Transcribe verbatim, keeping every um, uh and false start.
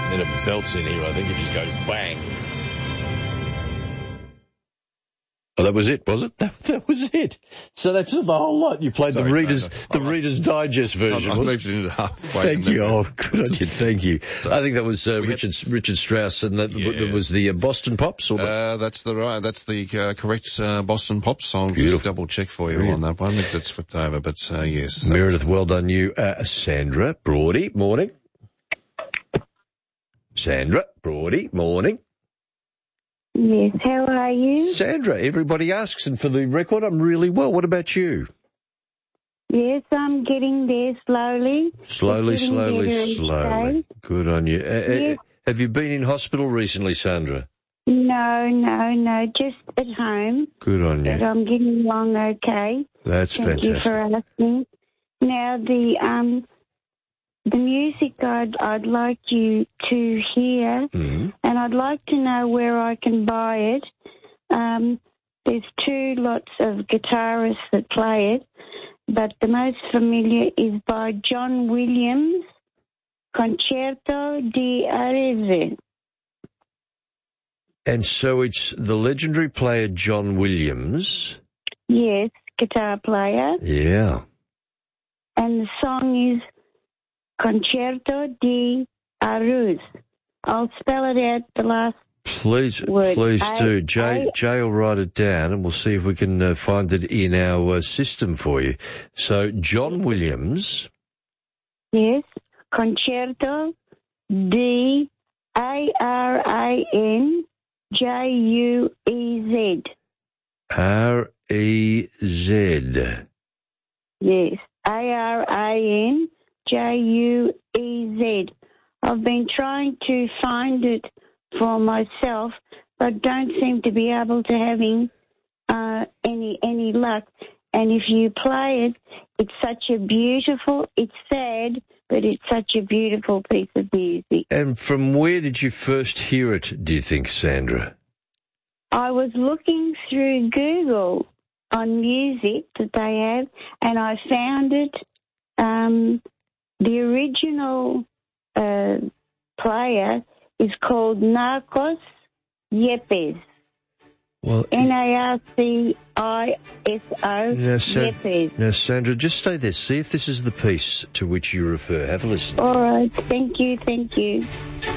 Then it belts in here, I think. It just goes bang. Oh, that was it, was it? That, that was it. So that's the whole lot. You played Sorry, the Reader's Sandra. the Reader's Digest version. I, I moved it into halfway. Thank you. Oh, good on you. Thank you. So, I think that was uh, Richard had, Richard Strauss, and that, yeah. that was the uh, Boston Pops. Or the... Uh, that's the right. That's the uh, correct uh, Boston Pops. I'll Beautiful. just double check for you Brilliant. on that one. It's, it's flipped over, but uh, yes. Meredith, well done you. Uh, Sandra Brody, morning. Sandra Brody, morning. Yes, how are you? Sandra, everybody asks, and for the record, I'm really well. What about you? Yes, I'm getting there slowly. Slowly, getting slowly, slowly. Day. Good on you. Uh, Yes. uh, have you been in hospital recently, Sandra? No, no, no, just at home. Good on you. But I'm getting along okay. That's Thank fantastic. you for asking. Now, the um, the music I'd, I'd like you to hear, Mm-hmm. and I'd like to know where I can buy it. Um, there's two lots of guitarists that play it, but the most familiar is by John Williams, Concerto di Arese. And so it's the legendary player John Williams. Yes, guitar player. Yeah. And the song is Concerto di Aruse. I'll spell it out the last Please, word. please I, do. Jay, I, Jay will write it down, and we'll see if we can uh, find it in our uh, system for you. So, John Williams. Yes, Concerto di A R I N J U E Z. R E Z. Yes, A R I N J U E Z. I've been trying to find it for myself, but don't seem to be able to having uh, any any luck. And if you play it, it's such a beautiful, it's sad, but it's such a beautiful piece of music. And from where did you first hear it, do you think, Sandra? I was looking through Google on music that they have, and I found it. Um, the original uh, player is called Narcos Yepes. Well, N A R C I S O, now, Sa- Yepes. now, Sandra, just stay there. See if this is the piece to which you refer. Have a listen. All right, thank you, thank you.